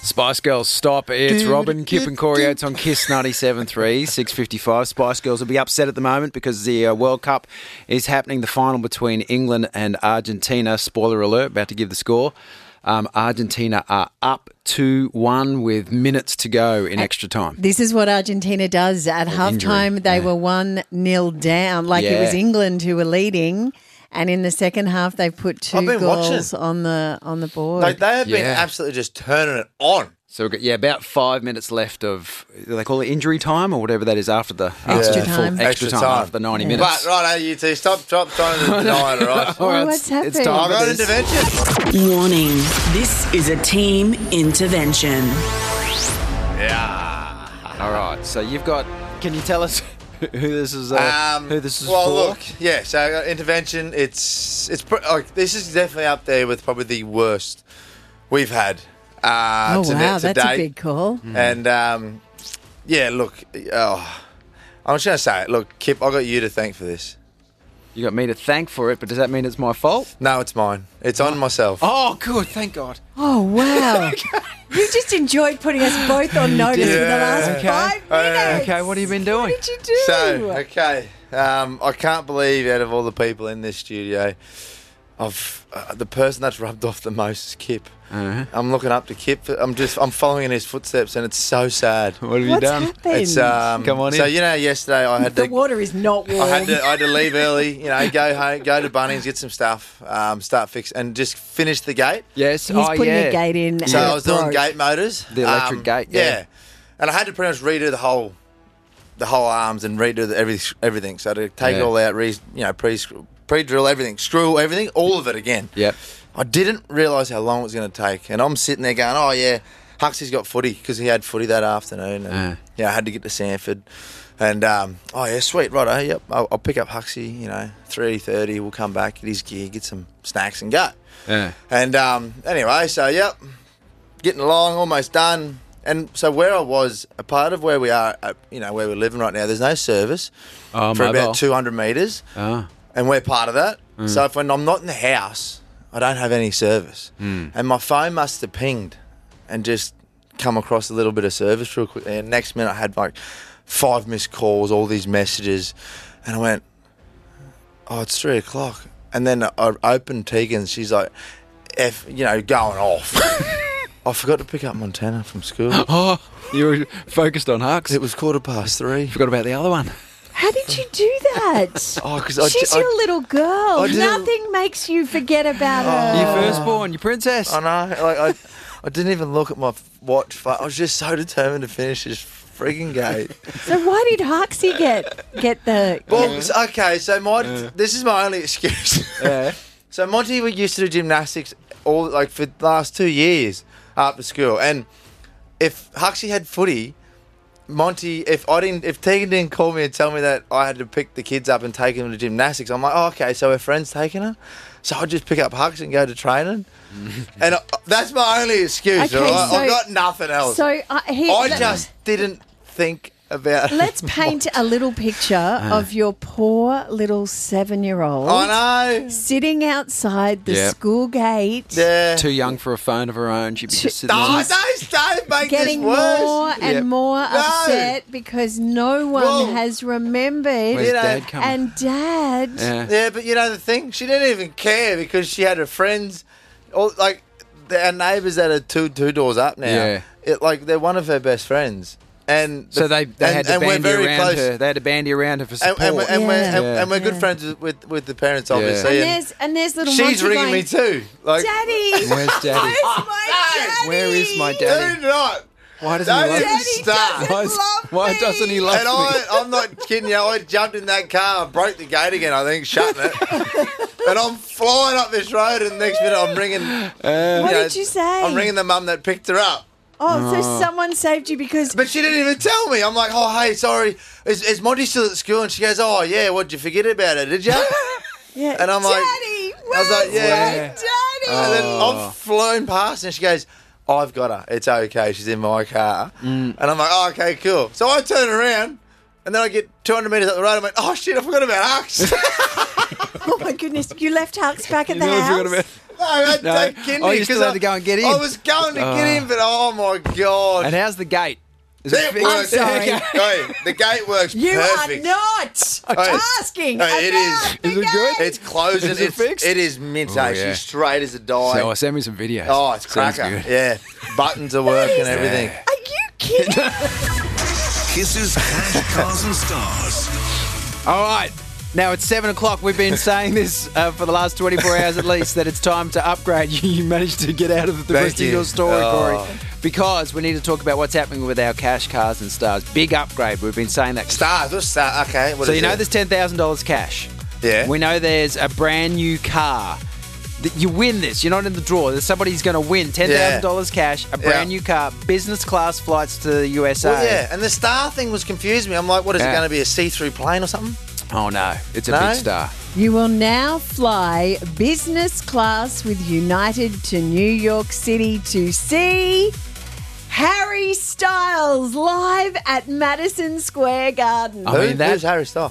Spice Girls, stop. It's Robin, Kip and Corey Oates on KISS 97.3, 6:55. Spice Girls will be upset at the moment because the World Cup is happening, the final between England and Argentina. Spoiler alert, about to give the score. Argentina are up 2-1 with minutes to go in extra time. This is what Argentina does. At halftime, they were 1-0 down, like it was England who were leading. And in the second half, they put two goals on the board. Like, they have been absolutely just turning it on. So we've got about 5 minutes left of, they call it injury time or whatever that is after the Extra time. Extra time after the 90 minutes. But, right, you two, stop trying to deny it, all right? All right, what's happening? It's time I've got for an this. intervention. Warning, this is a team intervention. Yeah. All right, so you've got, can you tell us who this is for? Well, look, so intervention, this is definitely up there with probably the worst we've had wow, to that's date. a big call. And, look, I'm just going to say it. Look, Kip, I got you to thank for this. You got me to thank for it, but does that mean it's my fault? No, it's mine. It's on myself. Oh, good, thank God. Oh, wow. You just enjoyed putting us both on notice for the last 5 minutes. Okay, what have you been doing? What did you do? So, okay, I can't believe out of all the people in this studio, the person that's rubbed off the most is Kip. Uh-huh. I'm looking up to Kip. I'm following in his footsteps, and it's so sad. What have you What's done? happened? It's Come on in. So yesterday I had The water is not warm. I had to leave early. Go home, go to Bunnings, get some stuff, start fix, and just finish the gate. Yes, He's putting a gate in. So and I it was doing broke. gate motors, The electric gate, yeah. and I had to pretty much redo the whole arms and redo everything. So to take it all out, pre-drill everything, screw everything, all of it again. Yep. I didn't realise how long it was going to take, and I'm sitting there going, "Oh yeah, Huxley's got footy," because he had footy that afternoon, and I had to get to Sanford, and oh yeah, sweet, righto, yep, I'll pick up Huxley, 3:30, we'll come back, get his gear, get some snacks, and go. Yeah. And anyway, so yep, getting along, almost done. And so where I was, a part of where we are, where we're living right now, there's no service for mobile. about 200 metres, and we're part of that. So when I'm not in the house, I don't have any service. And my phone must have pinged and just come across a little bit of service real quickly. And next minute I had like 5 missed calls, all these messages. And I went, oh, it's 3 o'clock. And then I opened Tegan's. She's like, going off. I forgot to pick up Montana from school. Oh, you were focused on Hux. It was 3:15. Forgot about the other one. How did you do that? Oh, because She's your little girl. I didn't- Nothing makes you forget about her. Your firstborn, your princess. I know. Like I didn't even look at my watch. I was just so determined to finish this freaking gate. So why did Hoxie get the... Well, okay, so this is my only excuse. Yeah. So Monty used to do gymnastics for the last 2 years after school, and if Huxley had footy, Monty, if Tegan didn't call me and tell me that I had to pick the kids up and take them to gymnastics, I'm like, oh, okay, so her friend's taking her, so I'd just pick up Hux and go to training, and that's my only excuse. Okay, Right? so- I've got nothing else. So I just didn't think about. Let's paint a little picture of your poor little 7-year-old I know. sitting outside the Yeah. school gate, Yeah. Too young for a phone of her own. She'd be just sitting Oh, there. don't make getting this worse. more and Yep. more upset because no one Well, has remembered. Where's you know, Dad coming? And Dad, Yeah. Yeah, but the thing, she didn't even care because she had her friends, our neighbours that are two doors up now. Yeah. They're one of her best friends, and So they had to and we're bandy very around close. her. They had to bandy around her for support. And we're good Yeah. friends with the parents, obviously. and there's little she's Monty ringing me going, too. Like, Daddy, Where's Daddy? where's my daddy? Where is my daddy? do not. Why doesn't he Don't love even me? start. Why doesn't he love And me? I'm not kidding you. I jumped in that car, I broke the gate again, I think, shutting it. And I'm flying up this road, and the next minute I'm ringing. What did you say? I'm ringing the mum that picked her up. Oh, so someone saved you because... But she didn't even tell me. I'm like, oh, hey, sorry. Is Monty still at school? And she goes, oh, yeah, what'd you forget about her, did you? Yeah. And I'm like... Daddy, I was like, yeah. my daddy? And then I've flown past, and she goes, I've got her. It's okay. She's in my car. And I'm like, oh, okay, cool. So I turn around, and then I get 200 metres up the road. I'm like, oh, shit, I forgot about Hux. Oh, my goodness. You left Hux back at the nearly house? forgot about- No, don't kid me. Oh, you still had to go and get in? I was going to get in, but oh my God. And how's the gate? Is it works. Sorry. The gate works You perfect. are not asking it is. Is it good? It's closing. Is it fixed? It is mint. She's straight as a die. So send me some videos. Oh, it's Sounds cracker. good. Yeah. Buttons are working and everything. Are you kidding? Kisses, Cash, Cars and Stars. All right. Now, it's 7 o'clock. We've been saying this for the last 24 hours at least, that it's time to upgrade. You managed to get out of the rest of your story, Corey. Because we need to talk about what's happening with our Cash, Cars and Stars. Big upgrade. We've been saying that. Stars? What's Stars? Okay. So you know there's $10,000 cash. Yeah. We know there's a brand new car. You win this. You're not in the draw. There's somebody's going to win $10,000 cash, a brand new car, business class flights to the USA. Well, yeah. And the star thing was confusing me. I'm like, what is it going to be, a see-through plane or something? Oh, no. It's a big star. You will now fly business class with United to New York City to see Harry Styles live at Madison Square Garden. Who's Harry Styles?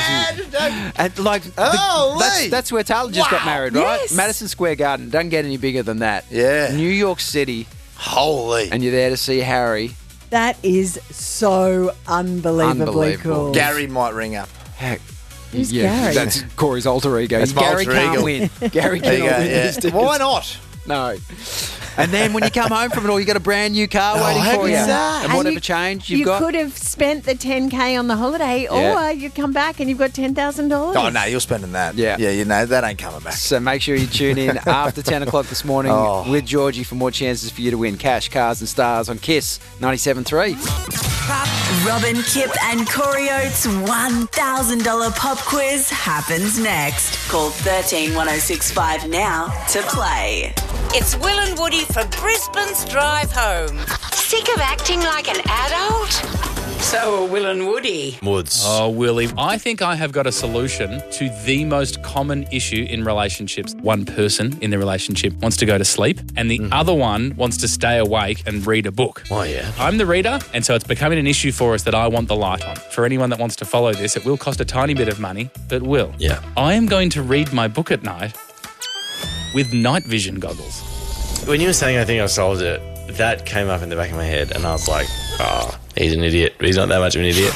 And that's where Taylor just got married, right? Yes. Madison Square Garden. Doesn't get any bigger than that. Yeah. New York City. Holy. And you're there to see Harry. That is so unbelievably cool. Gary might ring up. Heck. Who's Gary? That's Corey's alter ego. That's my Gary alter can't ego. win. Gary can't win these tickets. Why not? No. And then when you come home from it all, you got a brand new car waiting for you. that? And whatever change you've got. You could have spent the $10K on the holiday, or you come back and you've got $10,000. Oh, no, you're spending that. Yeah. Yeah, you know, that ain't coming back. So make sure you tune in after 10 o'clock this morning with Georgie for more chances for you to win Cash, Cars and Stars on KISS 97.3. Robin, Kip and Corey Oates' $1,000 pop quiz happens next. Call 131065 now to play. It's Will and Woody for Brisbane's Drive Home. Sick of acting like an adult? So are Will and Woody. Woods. Oh, Willie, I think I have got a solution to the most common issue in relationships. One person in the relationship wants to go to sleep and the other one wants to stay awake and read a book. Oh, yeah. I'm the reader, and so it's becoming an issue for us that I want the light on. For anyone that wants to follow this, it will cost a tiny bit of money, but will. Yeah. I am going to read my book at night with night vision goggles. When you were saying I think I've solved it, that came up in the back of my head and I was like, he's an idiot. He's not that much of an idiot.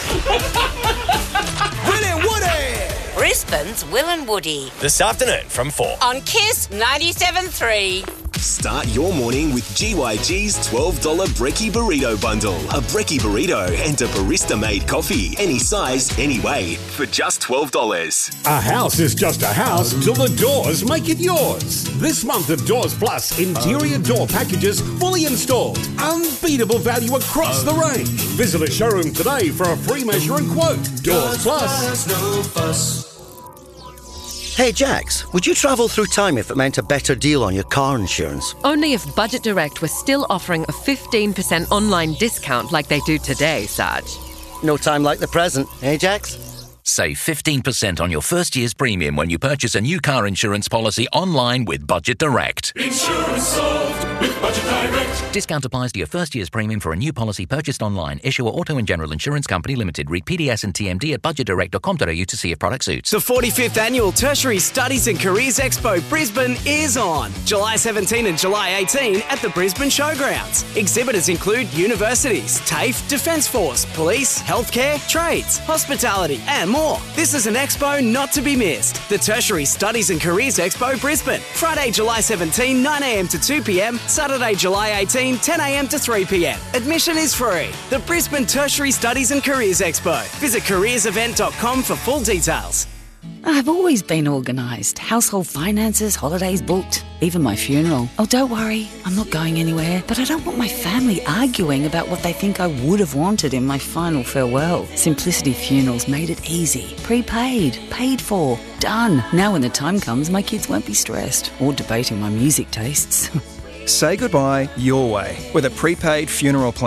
Will and Woody. Brisbane's Will and Woody. This afternoon from 4. On KISS 97.3. Start your morning with GYG's $12 Brekkie Burrito Bundle. A Brekkie Burrito and a barista-made coffee. Any size, any way, for just $12. A house is just a house till the doors make it yours. This month of Doors Plus interior door packages fully installed. Unbeatable value across the range. Visit a showroom today for a free measure and quote. Doors Plus. No fuss. Hey Jax, would you travel through time if it meant a better deal on your car insurance? Only if Budget Direct was still offering a 15% online discount like they do today, Sarge. No time like the present, eh Jax? Save 15% on your first year's premium when you purchase a new car insurance policy online with Budget Direct. Insurance solved with Budget Direct. Discount applies to your first year's premium for a new policy purchased online. Issuer Auto and General Insurance Company Limited. Read PDS and TMD at budgetdirect.com.au to see if product suits. The 45th Annual Tertiary Studies and Careers Expo Brisbane is on July 17 and July 18 at the Brisbane Showgrounds. Exhibitors include universities, TAFE, Defence Force, police, healthcare, trades, hospitality and more. This is an expo not to be missed. The Tertiary Studies and Careers Expo Brisbane. Friday, July 17, 9am to 2pm. Saturday, July 18, 10am to 3pm. Admission is free. The Brisbane Tertiary Studies and Careers Expo. Visit careersevent.com for full details. I've always been organised. Household finances, holidays booked, even my funeral. Oh, don't worry, I'm not going anywhere. But I don't want my family arguing about what they think I would have wanted in my final farewell. Simplicity Funerals made it easy. Prepaid, paid for, done. Now when the time comes, my kids won't be stressed or debating my music tastes. Say goodbye your way with a prepaid funeral plan.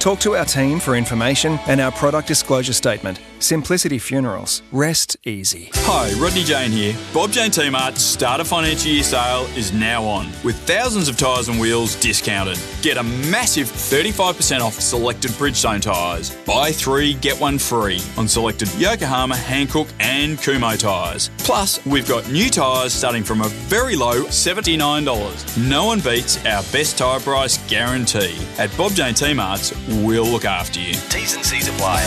Talk to our team for information and our product disclosure statement. Simplicity Funerals. Rest easy. Hi, Rodney Jane here. Bob Jane T-Mart's start of financial year sale is now on, with thousands of tyres and wheels discounted. Get a massive 35% off selected Bridgestone tyres. Buy 3, get 1 free on selected Yokohama, Hankook and Kumho tyres. Plus, we've got new tyres starting from a very low $79. No one beats our best tyre price guarantee. At Bob Jane T-Mart's, we'll look after you. T's and C's apply.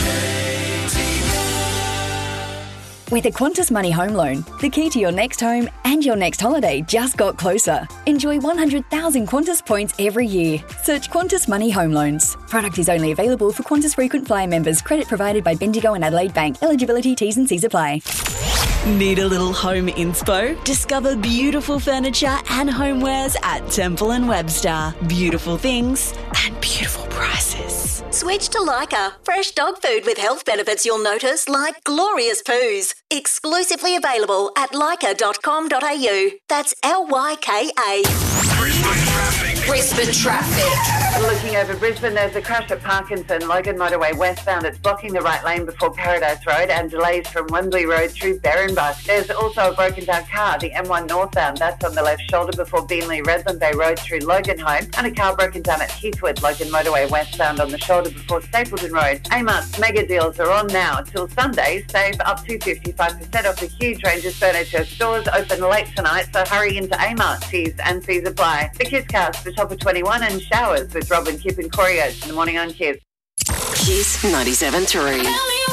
With a Qantas Money home loan, the key to your next home and your next holiday just got closer. Enjoy 100,000 Qantas points every year. Search Qantas Money Home Loans. Product is only available for Qantas Frequent Flyer members. Credit provided by Bendigo and Adelaide Bank. Eligibility T's and C's apply. Need a little home inspo? Discover beautiful furniture and homewares at Temple & Webster. Beautiful things and beautiful prices. Switch to Lyca. Fresh dog food with health benefits you'll notice, like glorious poos. Exclusively available at lyca.com.au. That's Lyka. Brisbane traffic. Looking over Brisbane, there's a crash at Parkinson, Logan Motorway westbound. It's blocking the right lane before Paradise Road and delays from Wembley Road through Berrinbus. There's also a broken down car, the M1 northbound. That's on the left shoulder before Beenleigh Redland Bay Road through Logan Home. And a car broken down at Heathwood, Logan Motorway westbound on the shoulder before Stapleton Road. Amart's mega deals are on now till Sunday. Save up to 55% off a huge range of furniture. Stores open late tonight, so hurry into Amart. T's and C's apply. The Kiss Cast for top of 21 and showers with Robin, Kip and Corey Oates in the morning on Kiss. Kiss 97.3.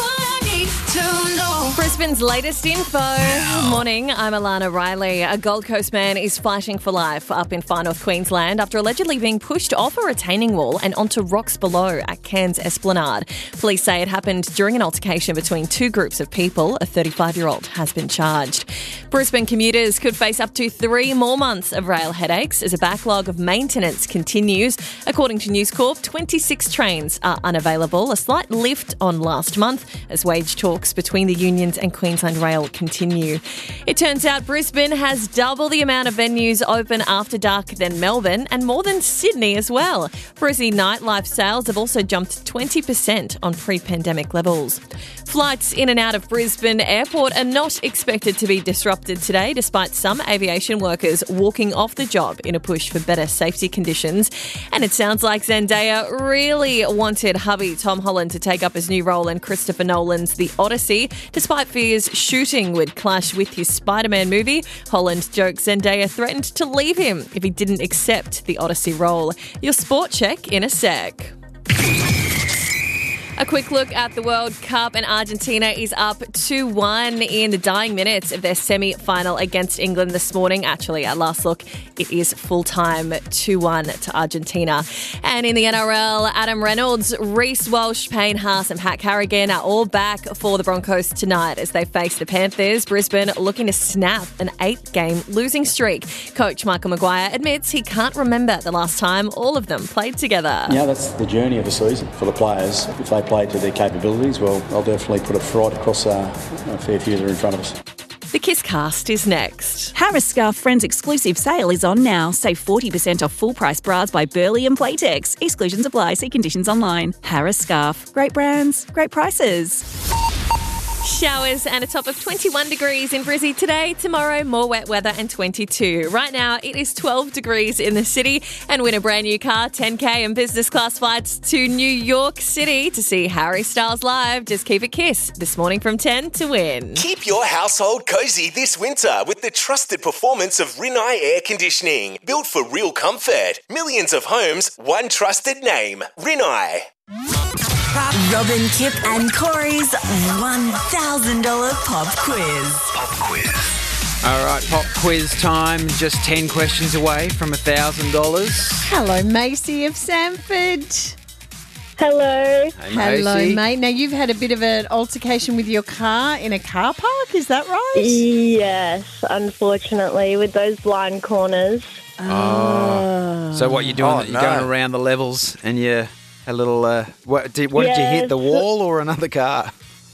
Brisbane's latest info. Morning, I'm Alana Riley. A Gold Coast man is fighting for life up in far north Queensland after allegedly being pushed off a retaining wall and onto rocks below at Cairns Esplanade. Police say it happened during an altercation between two groups of people. A 35-year-old has been charged. Brisbane commuters could face up to 3 more months of rail headaches as a backlog of maintenance continues. According to News Corp, 26 trains are unavailable, a slight lift on last month as wage talks between the unions and Queensland Rail continue. It turns out Brisbane has double the amount of venues open after dark than Melbourne and more than Sydney as well. Brizzy nightlife sales have also jumped 20% on pre-pandemic levels. Flights in and out of Brisbane Airport are not expected to be disrupted today, despite some aviation workers walking off the job in a push for better safety conditions. And it sounds like Zendaya really wanted hubby Tom Holland to take up his new role in Christopher Nolan's The Odyssey, despite fears shooting would clash with his Spider-Man movie. Holland jokes Zendaya threatened to leave him if he didn't accept the Odyssey role. Your sport check in a sec. A quick look at the World Cup, and Argentina is up 2-1 in the dying minutes of their semi-final against England this morning. Actually, at last look, it is full-time 2-1 to Argentina. And in the NRL, Adam Reynolds, Reece Walsh, Payne Haas and Pat Carrigan are all back for the Broncos tonight as they face the Panthers. Brisbane looking to snap an 8-game losing streak. Coach Michael Maguire admits he can't remember the last time all of them played together. Yeah, that's the journey of the season for the players. If they play to their capabilities, well, they'll definitely put it right across a fair few that are in front of us. The Kiss Cast is next. Harris Scarf Friends exclusive sale is on now. Save 40% off full price bras by Burley and Playtex. Exclusions apply. See conditions online. Harris Scarf. Great brands, great prices. Showers and a top of 21 degrees in Brizzy today. Tomorrow, more wet weather and 22. Right now, it is 12 degrees in the city. And win a brand new car, 10K and business class flights to New York City to see Harry Styles live. Just keep it Kiss this morning from 10 to win. Keep your household cozy this winter with the trusted performance of Rinnai Air Conditioning. Built for real comfort. Millions of homes, one trusted name. Rinnai. Robin, Kip and Corey's $1,000 pop quiz. All right, pop quiz time. Just 10 questions away from $1,000. Hello, Macy of Sanford. Hello. Hey, Hello, Macy. mate. Now, you've had a bit of an altercation with your car in a car park, is that right? Yes, unfortunately, with those blind corners. So what you're doing? You're going around the levels and you a little. What did you hit? The wall or another car?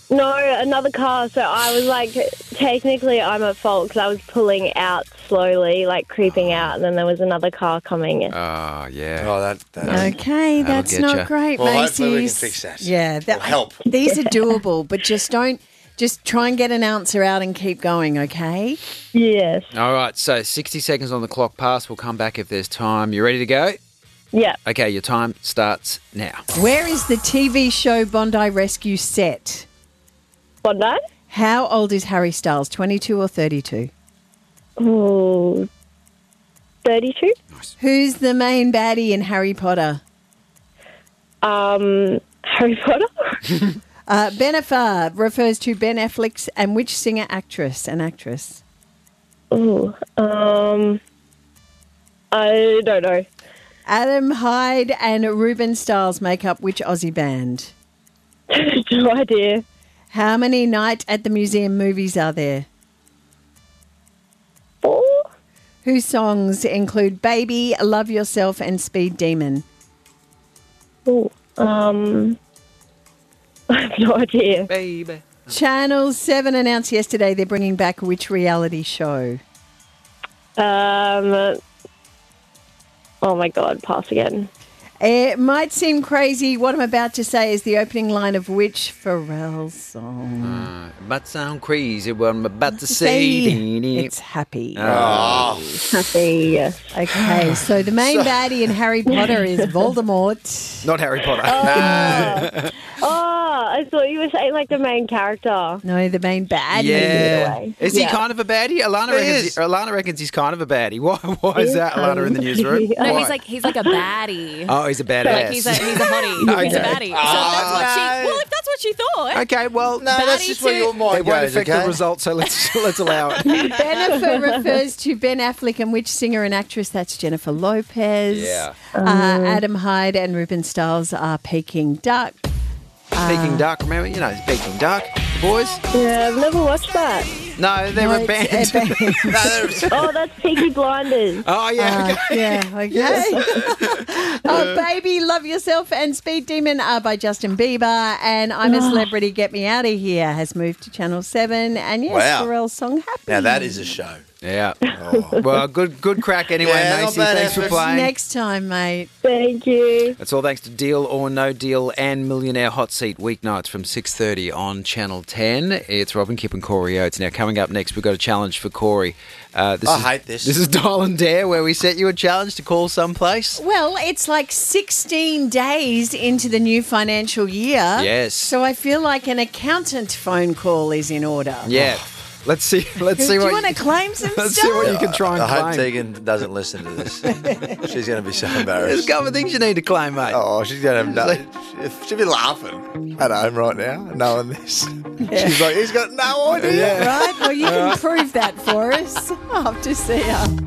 No, another car. So I was like, technically I'm at fault because I was pulling out slowly, like creeping out, and then there was another car coming in. Oh, yeah. Oh, that Okay, That'll that's get not ya. great, Well, Macy's. hopefully we can fix that. Yeah, Or help. These are doable, but just try and get an answer out and keep going, okay? Yes. All right, so 60 seconds on the clock pass. We'll come back if there's time. You ready to go? Yeah. Okay, your time starts now. Where is the TV show Bondi Rescue set? Bondi? How old is Harry Styles, 22 or 32? Oh, 32? Who's the main baddie in Harry Potter? Harry Potter? Bennifer refers to Ben Affleck and which singer, actress, an actress? Oh, I don't know. Adam Hyde and Ruben Stiles make up which Aussie band? No idea. How many Night at the Museum movies are there? 4. Whose songs include Baby, Love Yourself and Speed Demon? Oh, I have no idea. Baby. Channel 7 announced yesterday they're bringing back which reality show? Oh my God, pass again. It might seem crazy. What I'm about to say is the opening line of which Pharrell song? Might sound crazy what I'm about to say. It's Happy. Oh. Happy, yes. Okay, so the main baddie in Harry Potter is Voldemort. Not Harry Potter. Oh, I thought you were saying like the main character. No, the main baddie. Yeah. Is he Yeah. kind of a baddie? Alana reckons he's kind of a baddie. Why is that, Alana, in the newsroom? No, Why? he's like a baddie. Oh, he's a badass. Like he's a hottie. He's a Okay. baddie. So that's what she. Well, if that's what she thought. Okay, well, No, that's just where your they mind won't goes, affect okay? the result, so let's allow it. Bennifer refers to Ben Affleck and which singer and actress? That's Jennifer Lopez. Yeah. Adam Hyde and Ruben Stiles are Peking Duck. Peking Duck, remember? You know, Peking Duck, the boys. Yeah, I've never watched that. No, they're a band. Oh, that's Peaky Blinders. Oh, yeah. Yeah, okay. Baby, Love Yourself and Speed Demon are by Justin Bieber. And I'm a Celebrity, Get Me Out of Here has moved to Channel 7. And yes, Wow. Pharrell's song Happy. Now that is a show. Yeah. Well, good crack anyway, Yeah, not Macy. bad Thanks for effort. playing. Next time, mate. Thank you. That's all thanks to Deal or No Deal and Millionaire Hot Seat weeknights from 6:30 on Channel 10. It's Robin, Kip and Corey Oates. Now, coming up next, we've got a challenge for Corey. I hate this. This is Dial and Dare, where we set you a challenge to call someplace. Well, it's like 16 days into the new financial year. Yes. So I feel like an accountant phone call is in order. Yeah. Let's see. Do what you want to claim some Let's stuff? see what you can try and I hope claim. Tegan doesn't listen to this. She's going to be so embarrassed. There's a couple of things you need to claim, mate. Oh, she's going to have she'll be laughing at home right now, knowing this. She's like, he's got no idea. Right? Well, you can prove that for us. I'll have to see you.